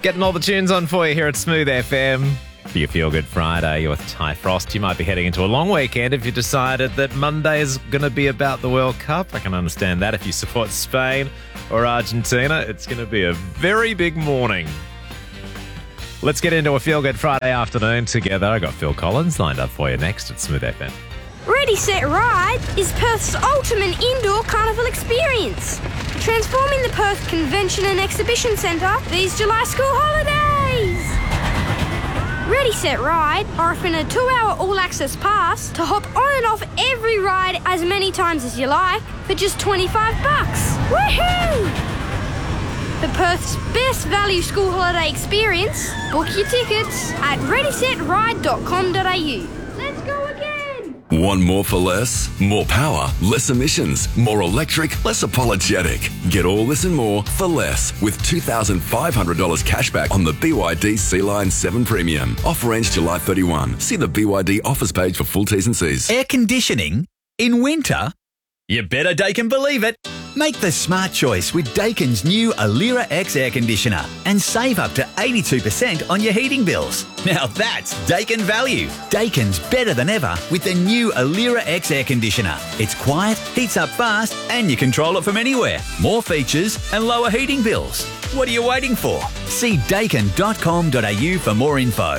Getting all the tunes on for you here at Smooth FM. For your Feel Good Friday, you're with Ty Frost. You might be heading into a long weekend if you decided that Monday is going to be about the World Cup. I can understand that. If you support Spain or Argentina, it's going to be a very big morning. Let's get into a Feel Good Friday afternoon together. I got Phil Collins lined up for you next at Smooth FM. Ready, Set, Ride is Perth's ultimate indoor carnival experience. Transforming the Perth Convention and Exhibition Centre these July school holidays. Ready, Set, Ride are offering a 2-hour all-access pass to hop on and off every ride as many times as you like for just $25. Woohoo! For Perth's best value school holiday experience, book your tickets at readysetride.com.au. Let's go again! Want more for less? More power, less emissions, more electric, less apologetic. Get all this and more for less with $2,500 cashback on the BYD Sea-Line 7 Premium. Offer ends July 31. See the BYD offers page for full T's and C's. Air conditioning in winter? You better Daikin believe it. Make the smart choice with Daikin's new Alira X air conditioner and save up to 82% on your heating bills. Now that's Daikin value. Daikin's better than ever with the new Alira X air conditioner. It's quiet, heats up fast, and you control it from anywhere. More features and lower heating bills. What are you waiting for? See daikin.com.au for more info.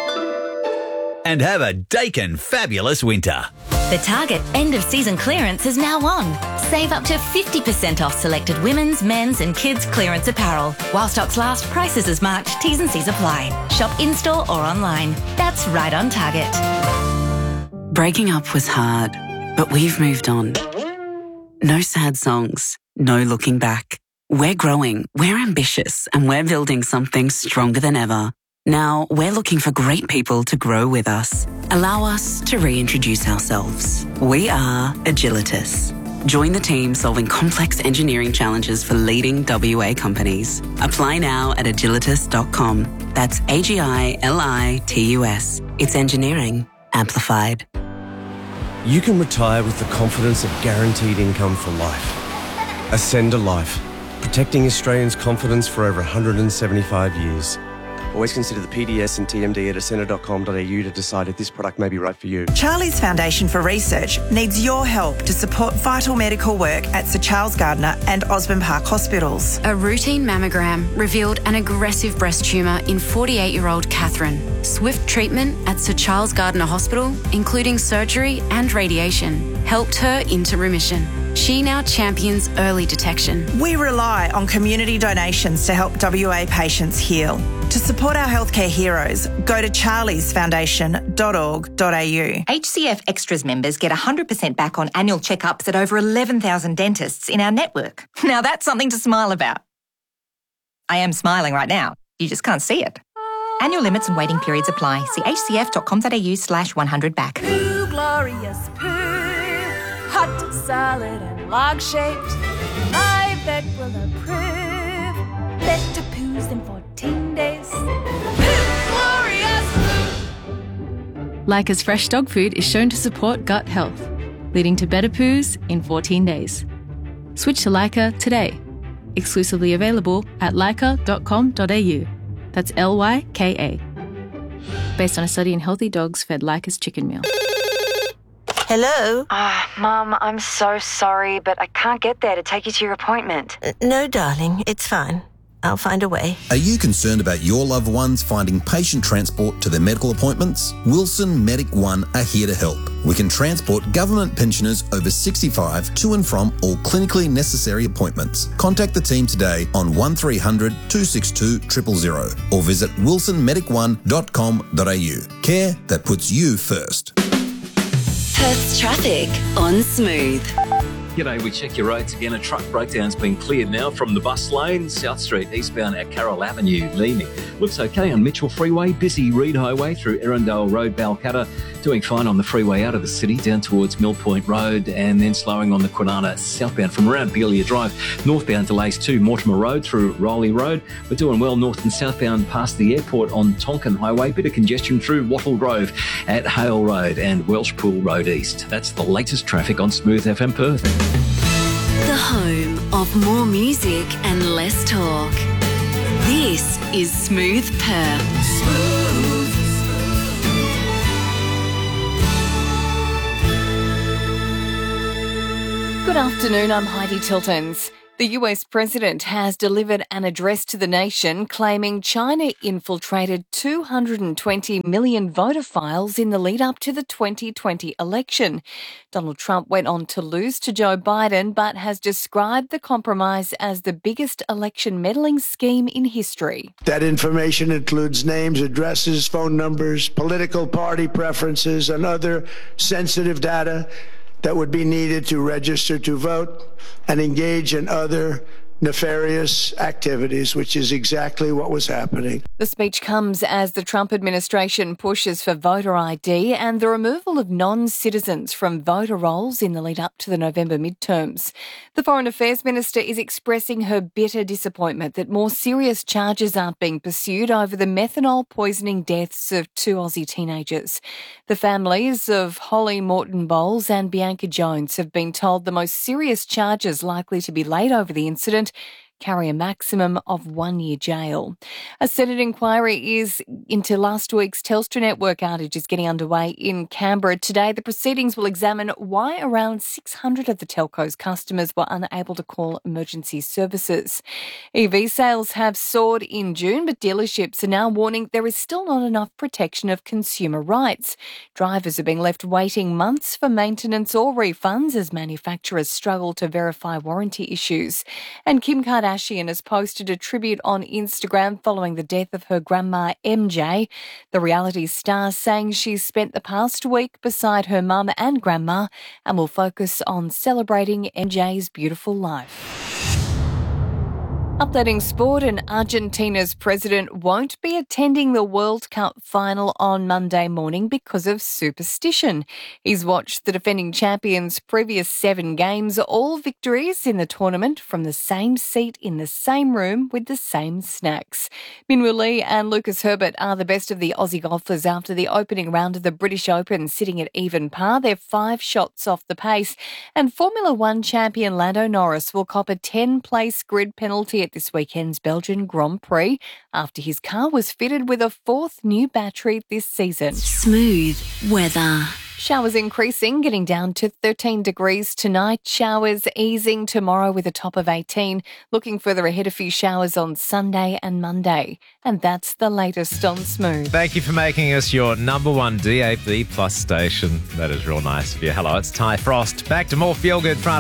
And have a Daikin fabulous winter. The Target end-of-season clearance is now on. Save up to 50% off selected women's, men's and kids' clearance apparel. While stocks last, prices as marked, T's and C's apply. Shop in-store or online. That's right on Target. Breaking up was hard, but we've moved on. No sad songs, no looking back. We're growing, we're ambitious, and we're building something stronger than ever. Now, we're looking for great people to grow with us. Allow us to reintroduce ourselves. We are Agilitas. Join the team solving complex engineering challenges for leading WA companies. Apply now at agilitas.com. That's AGILITUS. It's engineering amplified. You can retire with the confidence of guaranteed income for life. Ascender Life, protecting Australians' confidence for over 175 years. Always consider the PDS and TMD at ascender.com.au to decide if this product may be right for you. Charlie's Foundation for Research needs your help to support vital medical work at Sir Charles Gardner and Osborne Park hospitals. A routine mammogram revealed an aggressive breast tumour in 48-year-old Catherine. Swift treatment at Sir Charles Gardner Hospital, including surgery and radiation, helped her into remission. She now champions early detection. We rely on community donations to help WA patients heal. To support our healthcare heroes, go to charliesfoundation.org.au. HCF Extras members get 100% back on annual checkups at over 11,000 dentists in our network. Now that's something to smile about. I am smiling right now. You just can't see it. Annual limits and waiting periods apply. See hcf.com.au/100back. Poo, glorious poo. Hot, solid and log-shaped. My vet will approve. Better poos than 14 days. Poo, glorious poo. Leica's fresh dog food is shown to support gut health, leading to better poos in 14 days. Switch to Leica today. Exclusively available at leica.com.au. That's LYKA. Based on a study in healthy dogs fed Leica's chicken meal. Hello? Mum, I'm so sorry, but I can't get there to take you to your appointment. No, darling, it's fine. I'll find a way. Are you concerned about your loved ones finding patient transport to their medical appointments? Wilson Medic One are here to help. We can transport government pensioners over 65 to and from all clinically necessary appointments. Contact the team today on 1300 262 000 or visit wilsonmedic1.com.au. Care that puts you first. Perth's traffic on Smooth. G'day, we check your roads again. A truck breakdown's been cleared now from the bus lane, South Street eastbound at Carroll Avenue, leaving. Looks okay on Mitchell Freeway, busy Reed Highway through Erindale Road, Balcatta. Doing fine on the freeway out of the city down towards Mill Point Road, and then slowing on the Kwinana southbound from around Beelia Drive. Northbound delays to Mortimer Road through Rowley Road. We're doing well north and southbound past the airport on Tonkin Highway. Bit of congestion through Wattle Grove at Hale Road and Welshpool Road East. That's the latest traffic on Smooth FM Perth. The home of more music and less talk. This is Smooth Perth. Good afternoon, I'm Heidi Tiltons. The US President has delivered an address to the nation claiming China infiltrated 220 million voter files in the lead up to the 2020 election. Donald Trump went on to lose to Joe Biden but has described the compromise as the biggest election meddling scheme in history. That information includes names, addresses, phone numbers, political party preferences, and other sensitive data that would be needed to register to vote and engage in other nefarious activities, which is exactly what was happening. The speech comes as the Trump administration pushes for voter ID and the removal of non-citizens from voter rolls in the lead up to the November midterms. The Foreign Affairs Minister is expressing her bitter disappointment that more serious charges aren't being pursued over the methanol poisoning deaths of 2 Aussie teenagers. The families of Holly Morton Bowles and Bianca Jones have been told the most serious charges likely to be laid over the incident carry a maximum of 1 year jail. A Senate inquiry is into last week's Telstra network outage is getting underway in Canberra. Today, the proceedings will examine why around 600 of the telco's customers were unable to call emergency services. EV sales have soared in June, but dealerships are now warning there is still not enough protection of consumer rights. Drivers are being left waiting months for maintenance or refunds as manufacturers struggle to verify warranty issues. And Kim Kardashian has posted a tribute on Instagram following the death of her grandma MJ. The reality star saying she's spent the past week beside her mum and grandma and will focus on celebrating MJ's beautiful life. Updating sport, and Argentina's president won't be attending the World Cup final on Monday morning because of superstition. He's watched the defending champions' previous 7 games, all victories in the tournament, from the same seat in the same room with the same snacks. Minwoo Lee and Lucas Herbert are the best of the Aussie golfers after the opening round of the British Open, sitting at even par. They're 5 shots off the pace, and Formula One champion Lando Norris will cop a 10-place grid penalty at this weekend's Belgian Grand Prix after his car was fitted with a 4th new battery this season. Smooth weather. Showers increasing, getting down to 13 degrees tonight. Showers easing tomorrow with a top of 18. Looking further ahead, a few showers on Sunday and Monday. And that's the latest on Smooth. Thank you for making us your number 1 DAB Plus station. That is real nice of you. Hello, it's Ty Frost. Back to more Feel Good Friday.